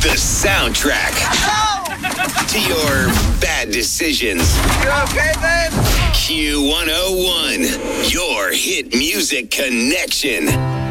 The soundtrack to your bad decisions. You okay, babe? Q101, your hit music connection.